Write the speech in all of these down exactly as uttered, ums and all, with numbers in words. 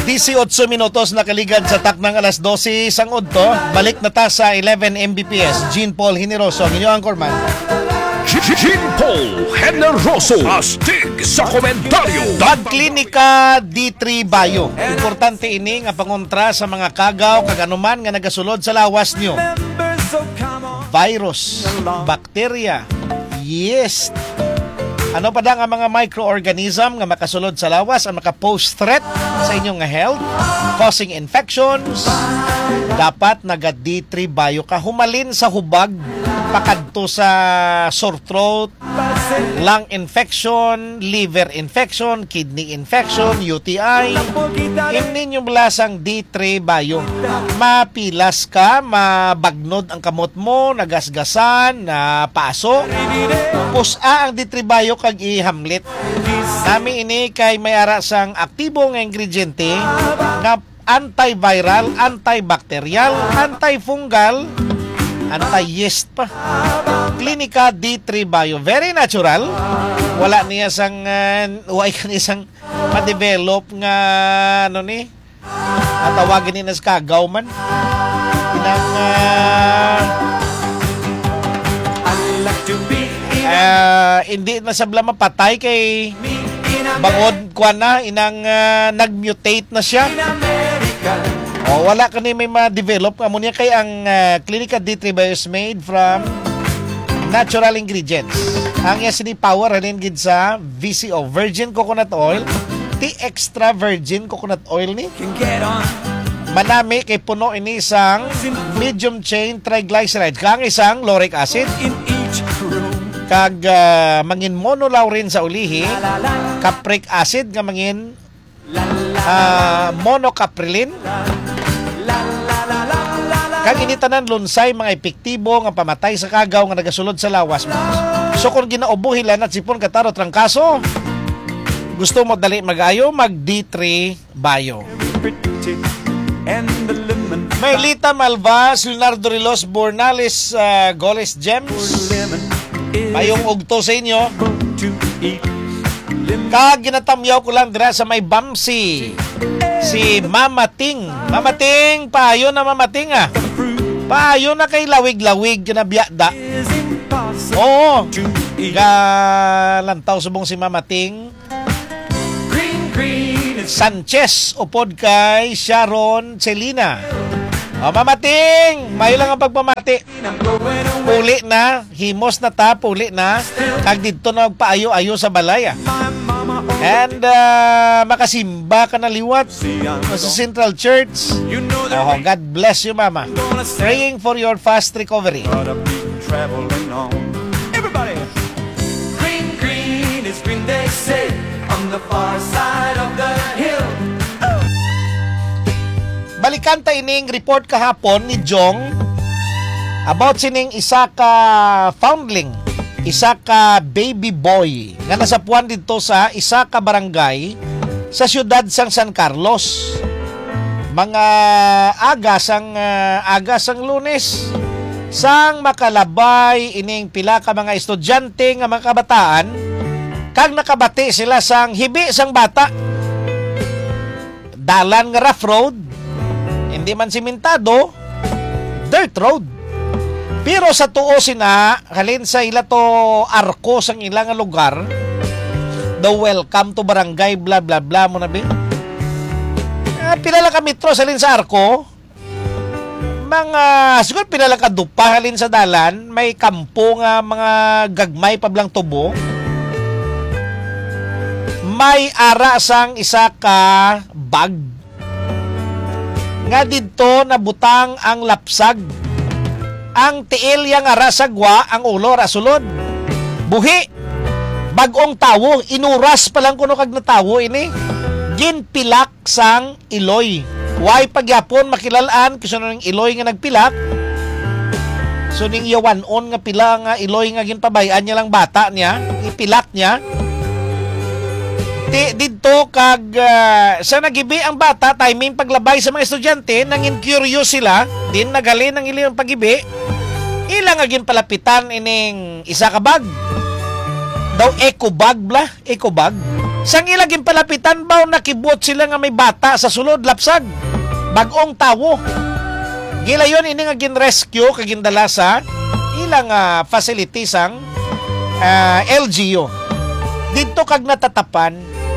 eighteen minutos nakaligad sa taknang alas dose sang udto. Balik na ta sa eleven M B P S. Jean Paul Generoso, ang inyong anchorman. Jean Paul Generoso, astig sa komentaryo. Drug Klinika D three Bayo. Importante ini nga pangontra sa mga kagaw kaganuman nga nagasulod sa lawas nyo. Virus, bakterya, yeast. Ano pa da nga mga microorganism nga makasulod sa lawas ang maka-pose threat sa inyong nga health, causing infections. Dapat naga D three Bayo ka humalin sa hubag, pakadto sa sore throat, lung infection, liver infection, kidney infection, U T I. Imnin yung lasang D three Bayo. Mapilas ka, mabagnod ang kamot mo, nagasgasan, na paso. Pusa ang D three Bayo kag ihamlit. Nami ini kay may ara sang aktibo nga ingrediente nga antiviral, antibacterial, antifungal, anti-yeast pa. Klinika D three Bayo. Very natural. Wala niya sang uh, wala ka niya sang ma-develop nga ano ni at tawagin ni nas kagaw man. Inang uh, uh, hindi na sabla mapatay kay bangod kwa na inang uh, nag-mutate na siya. O wala ka ni may ma-develop amo niya kay ang uh, Klinika D three Bayo is made from natural ingredients. Ang iya sini power halin gid sa V C O, virgin coconut oil, ti extra virgin coconut oil ni. Manami kay puno ini isang medium chain triglycerides, kang isang lauric acid. Kag uh, mangin monolaurin sa ulihi, capric acid nga mangin uh, monocaprilin. Kag initanan lunsay mga epektibo nga pamatay sa kagaw nga nagasulod sa lawas. So kung ginaubuhilan at sipon kataro trangkaso, gusto mo dali magayo, mag D three Bayo. Maylita Malvas, Leonardo Rilos, Bornales, uh, Goles Gems. Mayong ugto sa inyo. Kag ginatamyaw ko lang dira sa may Bamsi. Si Mama Ting. Mama Ting, payo na Mama Ting ah. Payo na kay lawig-lawig na biyada. Oo. Galantaw subong si Mama Ting. Sanchez upod kay Sharon Celina. O Mama Ting, mayo lang ang pagpamati. Puli na, himos na ta, puli na. Kag dito na magpaayo-ayo sa balaya. And uh, makasimba ka na liwat sa Central Church. Oh, God bless you, Mama. Praying for your fast recovery. Everybody. Green, green is green, they say, on the far side of the hill. Balikan ta ining report kahapon ni Jong about sining isa ka foundling, isa ka baby boy nga nasapuan dito sa isa ka barangay sa siyudad sang San Carlos. Mga aga sang uh, aga sang Lunes sang makalabay ining pila ka mga estudyante nga mga kabataan kag nakabati sila sang hibi sang bata. Dalan nga rough road, hindi man simentado, dirt road. Pero sa tuo sina, halin sa ila to arko sang ilang lugar, the welcome to barangay bla bla bla mo na ba? Eh, pila lang ka metro halin sa arko, mga, siguro pila lang ka dupa halin sa dalan, may kampo nga mga gagmay pablang tubo, may ara sang isa ka bag, nga dito nabutang ang lapsag. Ang tiil yang ara sagwa, ang ulo rasulod. Buhi. Bagong tawo, inuras pa lang kuno kag natawo ini. Ginpilak sang iloy. Way pagyapon makilalaan kuno ning iloy nga nagpilak. So ning yawanon nga pila nga iloy nga ginpabayan niya lang bata niya, ipilak niya. Di, dito kag uh, sa nagibi ang bata timing paglabay sa mga estudyante nangin curious sila din nagali ng ilang pagibi ilang agin palapitan ining isa ka bag daw eco bag bla eco bag Sang ilaging palapitan ba nakibot sila nga may bata sa sulod lapsag. Bagong tawo. Gila yun ini nga gin-rescue kagindala sa ilang uh, facilities ang uh, L G U. Dito kag natatapan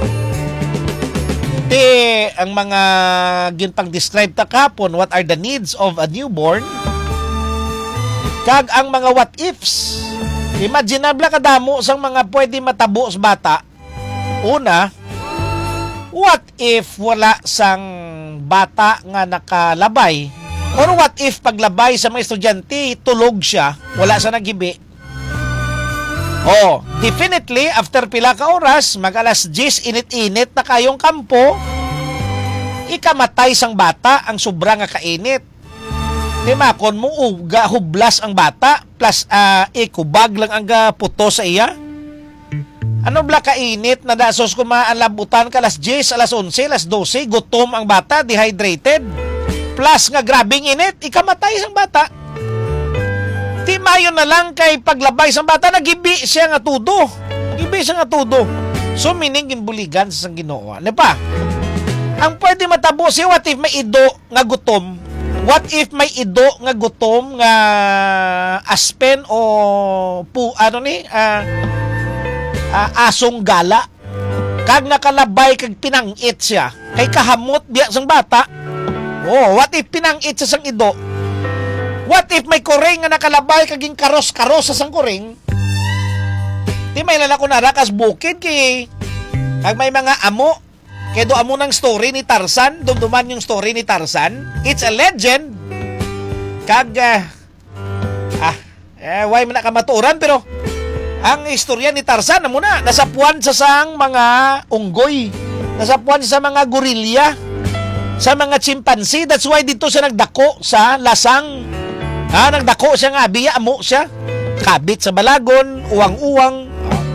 ti ang mga ginpang describe ta kapon what are the needs of a newborn kag ang mga what ifs. Imaginable kadamo sang mga pwede matabo sa bata. Una, what if wala sang bata nga nakalabay? Or what if paglabay sa mga estudyante, tulog siya, wala sa naghibi? Oh, definitely, after pila ka oras, mag alas diyes, init-init na kayong kampo, ikamatay sang bata ang sobra nga kainit. Diba, kung mo uga, hublas ang bata, plus uh, ikubag lang ang uh, puto sa iya, ano bla kainit na dasos kumaan labutan ka alas diyes, alas onse, alas dose, gutom ang bata, dehydrated. Plus nga grabing init, ikamatay sang bata. Ti mayo na lang kay paglabay sang bata, nagibi siya nga tudo. Nagibi siya nga tudo. So meaning ginbuligan sa sang Ginoo. Ano pa? Ang pwede matabo siya, what if may ido nga gutom? What if may ido nga gutom nga aspen o pu, ano ni? Ah... Uh, Uh, asong gala kag nakalabay kag pinangit siya kay kahamot biya sang bata. Oh, what if pinangit sa sang ido? What if may koreng nga nakalabay kaging karos-karos sa sang koreng? Di may lalako na rakas bukid kay kag may mga amo kay do amo ng story ni Tarzan, dumduman yung story ni Tarzan. It's a legend. Kag uh, ah eh, why man nakamaturan pero ang istorya ni Tarzan na muna, nasapuan sa sang mga unggoy, nasapuan sa mga gorilya, sa mga chimpanzee. That's why dito siya nagdako sa lasang. Ha, nagdako siya nga, biya mo siya. Kabit sa balagon, uwang-uwang.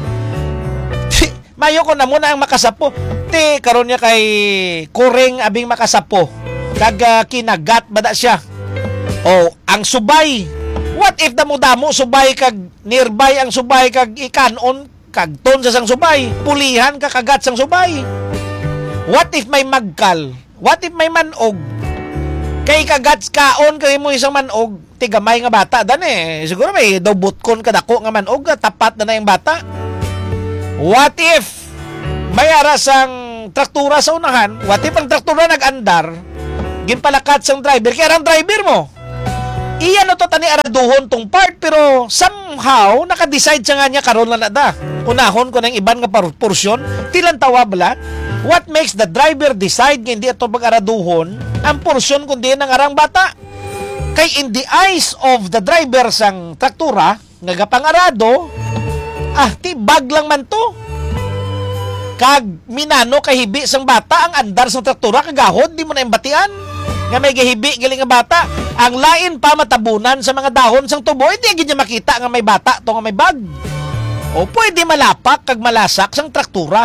Mayo ko na muna ang makasapo. Ti, karon niya kay Kuring abing makasapo. Kag uh, kinagat bada siya. O, ang subay. What if damo-damo subay kag nearby ang subay kag ikanon kag ton sa sang subay, pulihan ka kagat sang subay? What if may magkal? What if may manog? Kay kagat kaon kay mo isang manog, tigamay nga bata dan eh. Siguro may dobutkon kadako nga manog, tapat na na yung bata. What if may ara sang traktura sa unahan? What if ang traktura nag-andar? Ginpalakat sang driver, kaya ang driver mo. Iyan no to tani araduhon tong part pero somehow naka-decide siya nga niya karon lang na da. Unahon ko ng iban nga porsyon, tilan tawa bala. What makes the driver decide nga hindi ito pag-araduhon ang porsyon kundi ng arang bata? Kay in the eyes of the driver sang traktura, nga gapangarado, ah, tibag lang man to. Kag minano kahibi sang bata ang andar sang traktura kagahod, di mo na imbatian. Nga may gahibi galing nga bata, ang lain pa matabunan sa mga dahon sang tubo, hindi agad niya makita nga may bata to nga may bag. O pwede malapak kag malasak sang traktura.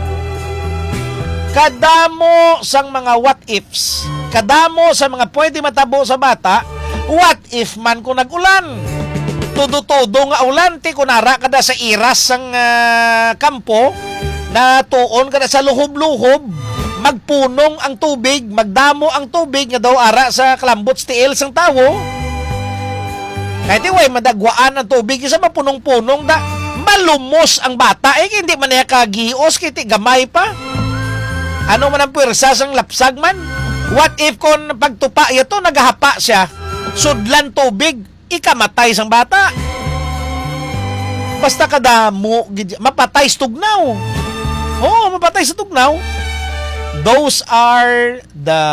Kadamo sang mga what ifs, kadamo sa mga pwede matabo sa bata, what if man kung nag-ulan? Tudo-todo nga ulan, ti kunara kada sa iras sang uh, kampo, na tuon kada sa luhob-luhob, magpunong ang tubig, magdamo ang tubig nga daw ara sa kalambot stiil sang tawo. Kahit way madagwaan ang tubig isa mapunong-punong da malumos ang bata eh hindi man niya kagios kiti gamay pa. Ano man ang puwersa sang lapsag man? What if kon pagtupa ito nagahapa siya, sudlan tubig, ikamatay sang bata. Basta kadamo mapatay sa tugnaw. Oo, mapatay sa tugnaw. Those are the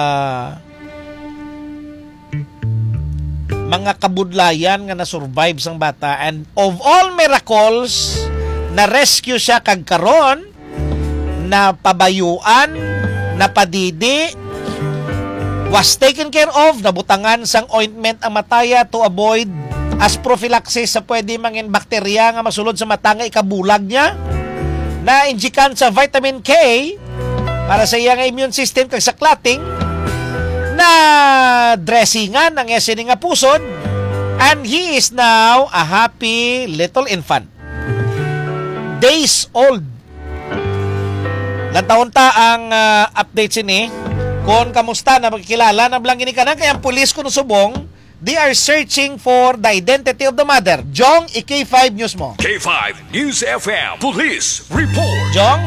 mga kabudlayan nga na-survive sang bata, and of all miracles na rescue siya kag karon, na pabayuan, na padidi, was taken care of, nabutangan sang ointment ang mataya to avoid as prophylaxis sa pwede mangin bakterya nga masulod sa mata nga ikabulag niya, na injikan sa vitamin K para sa iyang immune system kag sa clotting, na dressingan ang yasin nga pusod, and he is now a happy little infant. Days old. Lantaon ta ang ah, update sini kung kamusta na magkilala na blang gini kanan kaya ang pulis kuno subong they are searching for the identity of the mother. Jong, i K five News mo. K five News F M Police Report. Jong?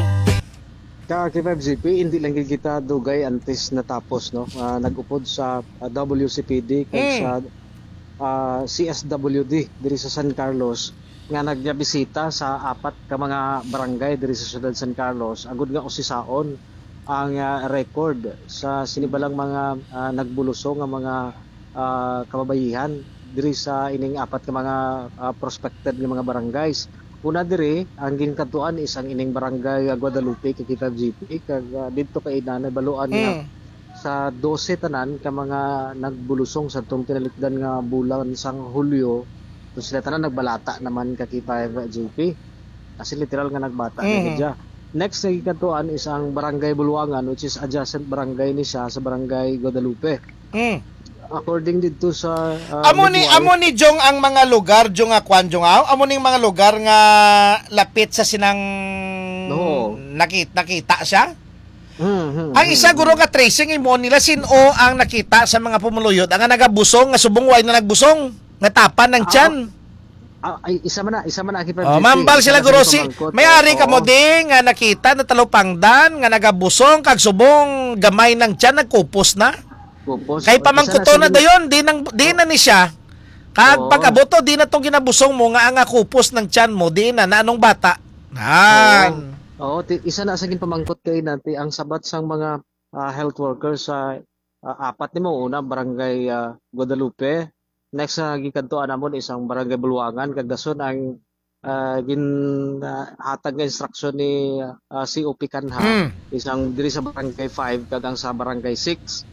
Ka K five Z P, hindi lang kita dugay antes natapos, no? Uh, nag-upod sa uh, W C P D kag Mm. sa uh, C S W D diri sa San Carlos nga nagbisita sa apat ka mga barangay diri sa siyudad San Carlos. Agud nga usisaon ang uh, record sa sinibalang mga uh, nagbulusong nga mga uh, kababayihan diri sa ining apat ka mga uh, prospected nga mga barangays. Una diri ang ginkantuan is ang ining barangay uh, Guadalupe kay K five Z P kag uh, didto kay na baluan nga Mm. sa twelve tanan ka mga nagbulusong sa tong tinalikdan nga bulan sang Hulyo. So sila tanan nagbalata naman ka K five Z P. Kasi literal nga nagbata Mhm. mm. Next na gikantuan is ang barangay Buluangan, which is adjacent barangay ni siya sa barangay Guadalupe. Mm. According dito sa uh, Amo ni midwife- amo ni Jong ang mga lugar Jong nga kwan Jong aw. Amo ning mga lugar nga lapit sa sinang No. nakita nakita siya. Mhm, Ang mhm. isa guro nga tracing imo nila sino ang nakita sa mga pumuluyot ang nga nagabusong nga subong way na nagbusong nga tapan ng tiyan. Ah, ay, isa man na, isa man na K five Oh, Z P. mambal Isa sila na guro si pamangkot. may-ari ka Oo. mo ding nga nakita na talupangdan nga nagabusong kag subong gamay ng tiyan nagkupos na. Pupos. Kay Isa pamangkuto na sige- dayon di nang di na ni siya. Kag Oo. pag-aboto di na tong ginabusong mo nga ang kupos ng tiyan mo di na na anong bata. Nan. Oo, ti- isa na sa gin pamangkot kay nanti ang sabat sang mga ah, health workers sa ah, apat nimo una barangay ah, Guadalupe. Next sa gikantuan namon isang barangay Buluangan kag dason ang ah, gin ah, hatag nga instruction ni ah, C O P Kanha Mm. isang diri sa barangay five kag ang sa barangay six.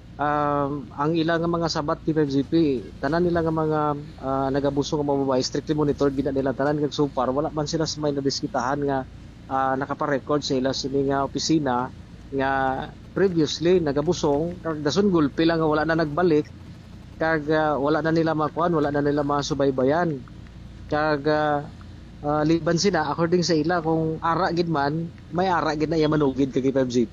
Um, ang ilang nga mga sabat K five Z P tanan nila nga mga ah, nagabuso nga mga babae strictly monitored gina nila tanan kag so far wala man sila sa may nadiskitahan nga ah, nakapa-record sa ila sini nga opisina nga previously nagabusong kag dason gulpi lang nga wala na nagbalik kag ah, wala na nila makuan wala na nila masubaybayan kag ah, ah, liban sila according sa ila kung ara gid man may ara gid na iya manugid kag K five Z P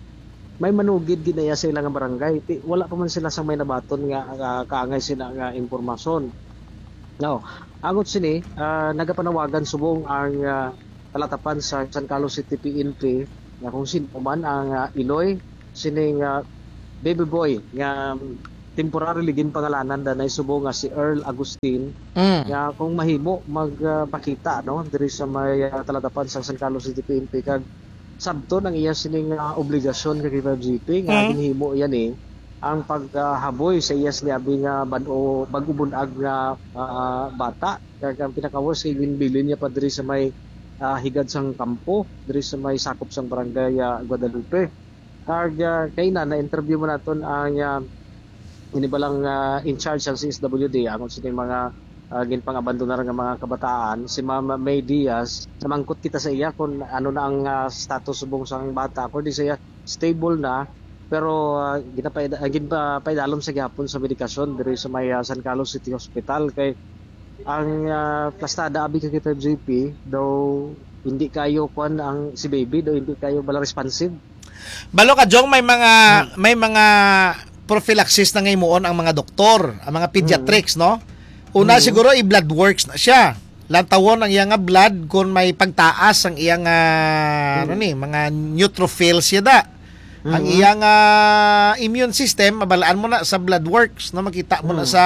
may manugid gid na iya sa ilang nga barangay. Ti- Wala pa man sila sa may nabaton nga uh, kaangay sila nga impormasyon. Now, angot sini, ah, nagapanawagan subong ang ah, talatapan sa San Carlos City P N P nga kung sino man ang ah, Iloy, sining ah, baby boy nga um, temporarily gin pangalanan danay subong nga si Earl Agustin Mm. nga kung mahimo magpakita no diri sa may ah, talatapan sa San Carlos City P N P kag sabto ng iya sining uh, obligasyon kay K five Z P nga Mm. ginhimo yan eh ang paghaboy sa iyas liabi nga bad-o bag-ubunag nga ah, bata kag ang pinaka-worst kay ginbilin niya pa diri sa may ah, higad sang kampo diri sa may sakop sang barangay ah, Guadalupe kag ah, kay na na-interview mo naton ang uh, inibalang ah, in charge sa C S W D ang sining mga uh, ginpang-abandonar nga mga kabataan si Mama May Diaz namangkot kita sa iya kung ano na ang ah, status subong sang bata according sa iya stable na pero uh, ginapay uh, ginpaidalom sa gihapon sa medikasyon diri sa may ah, San Carlos City Hospital kay ang uh, plastada abi kay K five Z P daw hindi kayo kuan ang si baby daw hindi kayo bala responsive. Balo ka Jong may mga may mga prophylaxis na ngayon ang mga doktor, ang mga pediatrics no. Una siguro i-blood works na siya. Lantawon ang iyang nga blood kung may pagtaas ang iyang ah, ano ni mga neutrophils siya da. Ang iyang ah, immune system mabalaan mo na sa blood works no makita mo na sa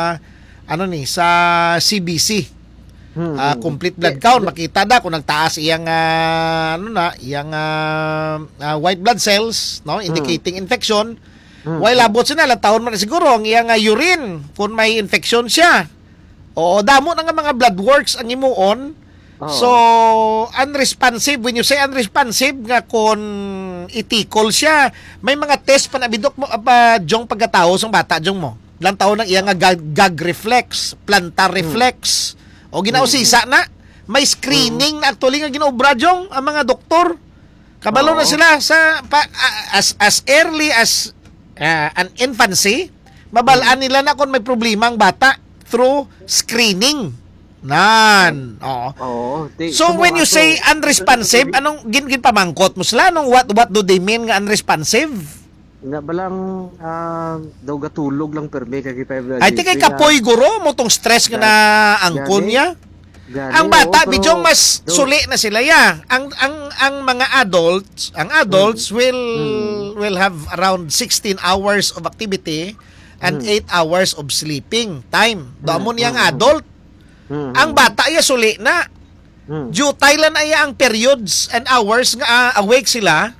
ano ni sa C B C. Ah, complete blood count makita da kung nagtaas iyang ah, ano na iyang ah, ah, white blood cells no indicating infection. While labot siya na taon man na siguro ang iyang ah, urine kung may infection siya. Oo, damo na nga mga blood works ang imuon. Oo. So, unresponsive. When you say unresponsive, nga kung itikol siya, may mga test pa nabidok mo, pa, Jong pagkatao sa bata, Jong mo. Lantaw ng iyang nga gag, gag reflex, plantar reflex, o ginausisa na. May screening na actually nga ginaubra, Jong, ang mga doktor. Kabalo Oo. na sila sa, pa, as, as early as uh, an infancy, mabalaan nila na kung may problema ang bata through screening. Nan. Oo. Oo. Di, So sumo when you ato- say unresponsive, anong gin gin pamangkot mo sila? Anong what what do they mean nga unresponsive? nga balang ah, daw gatulog lang permi kay five. Ay, ti kay kapoy guro mo tong stress nga na angkon Gani. niya. Gani, Ang bata, oo, pero bidyong mas daw- suli na sila ya. Ang ang ang mga adults, ang adults will will have around sixteen hours of activity and eight hours of sleeping time. Doon mo niyang adult. Hmm, Ang bata ya suli na. hmm, Due Thailand ay ang periods and hours nga ah, awake sila.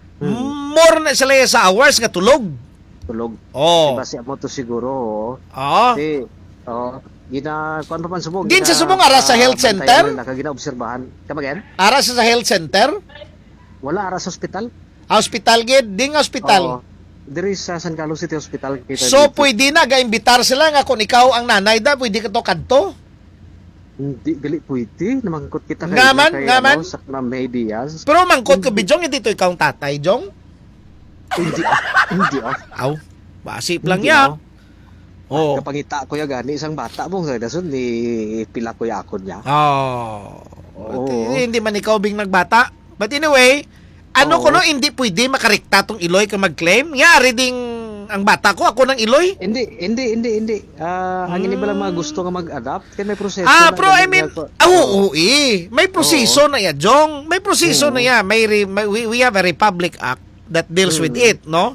More na sila ya sa hours nga tulog. tulog. Oh. Base mo to siguro. oo. Oh. Di, oh, gina kuan pa man subong. Din gina- sa subong ara sa ah, health bantayan center? mo, Nakagina-obserbahan. Kamagan? Ara sa sa health center, Wala ara sa ospital. hospital gid, ding hospital. Oo. Diri sa San Carlos City Hospital kita. So dito. pwede na ga-imbitar sila nga kung ikaw ang nanay da, pwede ka to kadto. Hindi gali pwede namangkot kita kay Ngaman, kay, ngaman. ano, sa Ma'am May Diaz. Pero mangkot ka bidjong hindi to ikaw ang tatay, Jong. Hindi ah, hindi ah. Aw, basip lang Hindi, ya. ah. Oh. Kapangita ko ya gani isang bata mo sa dason ni pila ko yakon niya. Oh. Oo. But, eh, hindi man ikaw bing nagbata. But anyway, ano Oo. ko no, hindi pwede makarekta tong Iloy ka mag-claim. Nga, ding ang bata ko, ako ng Iloy. Hindi, hindi, hindi, hindi. Ah, ang ini ba lang mga gusto nga mag-adapt kay may proseso. Ah, na pero I ganun mean, nga- ah, oo, eh. May proseso na ya, Jong. May proseso Oo. na ya. May, re- may we, we have a Republic Act that deals with Mm. it, no?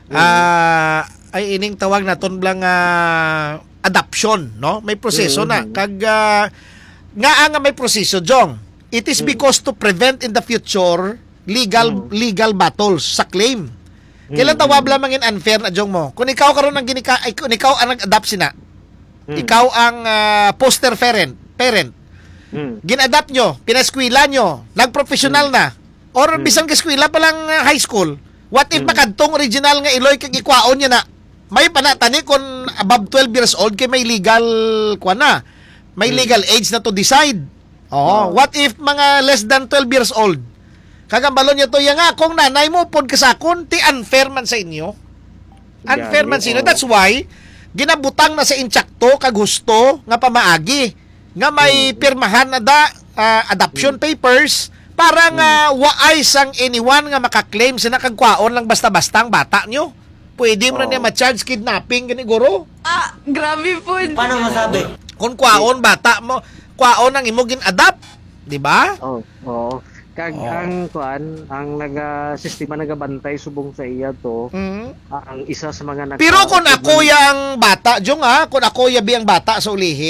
Ah, ay ining tawag naton blang ah, adoption, no? May proseso na. Mm. Kag ah, nga nga may proseso, Jong. It is because to prevent in the future legal legal battles sa claim. Kailan tawab lamang in unfair na Jong mo. Kung ikaw karon ang ginika ay, kung ikaw ang nag-adopt sina. Ikaw ang ah, poster parent, parent. Hmm. Gin-adapt nyo, pinaskwila nyo, nagprofessional na, or bisan ka eskwela pa lang uh, high school, what if makadtong original nga Iloy kag ikwaon niya na, may panatani kung above twelve years old kay may legal kwa na, may legal age na to decide. Oh, what if mga less than twelve years old, kagambalon niya to, yang nga, kung nanay mo pod kasakon, ti unfair man sa inyo. Unfair man sa inyo. Oo. That's why, ginabutang na sa intsakto kag gusto nga pamaagi nga may pirmahan na da ah, adoption papers para nga waay sang anyone nga makaklaim sina kag kwaon lang basta-basta ang bata nyo. Pwede mo na Oo. niya ma-charge kidnapping gani guro. Ah, grabe po. Paano masabi? Kung kwaon bata mo, kwaon ang imo gin-adapt, di ba? Oh, oo. Kag Oo. ang kuan, ang naga sistema nagabantay subong sa iya to, Mhm. ang isa sa mga naka- Pero kung ako ya ang bata, Jong ha, kung ako ya bi ang bata sa ulihi,